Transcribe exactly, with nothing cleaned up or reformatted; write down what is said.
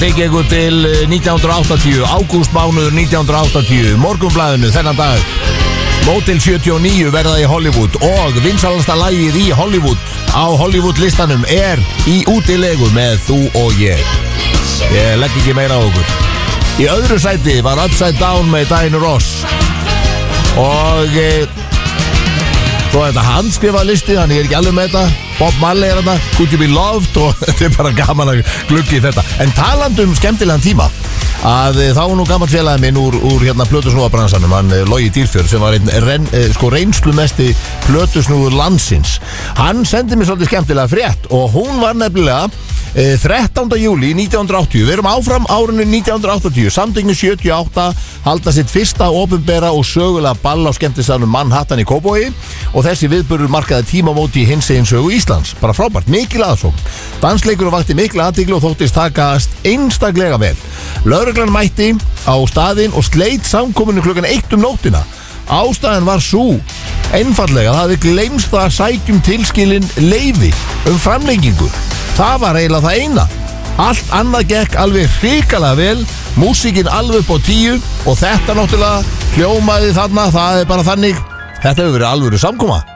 Tekið ykkur til nítján hundruð áttatíu, ágústmánuður nítján hundruð áttatíu, Morgunblaðinu þennan dag. Motel sjötíu og níu verða í Hollywood og vinsalasta lagið í Hollywood á Hollywood listanum er Í útilegu með Þú og ég. Ég legg ekki meira á okkur. Í öðru sæti var Upside Down með Diana Ross. Og e, svo er þetta handskrifa listi, þannig ég er ekki alveg með þetta. Bob Marley er þetta, Could You Be Loved, og þetta er bara gaman að glugga í þetta. En talandi um skemmtilegan tíma, að e, þá var nú gaman félagi minn úr, úr hérna plötusnúðabransanum, hann e, Logi Dýrfjörð, sem var einn ren, e, sko, reynslumesti plötusnúður landsins. Hann sendi mér svolítið skemmtilega frétt og hún var nefnilega e, þrettánda júlí nítján hundruð áttatíu. Við erum áfram árinu nítján hundruð áttatíu. Samtökin sjötíu og átta halda sitt fyrsta opinbera og sögulega ball á skemmtistaðnum Manhattan í Kópavogi og þessi viðburður markaði tímamóti í hinsegin sögu Íslands. Bara frábært, mikil aðsókn. Dansleikurinn vakti mikla athygli og þóttist takast einstaklega vel. Lögreglan mætti á staðinn og sleit samkominu klukkan eitt um nóttina. Ástæðan var sú einfallega, það hafði gleymst að sækjum tilskilin leyfi um framlengingu. Það var eiginlega það eina. Allt annað gekk alveg hrikalega vel, músíkin alveg upp á tíu og þetta náttúrulega hljómaði þarna, það er bara þannig. Þetta hefur verið alvöru samkoma.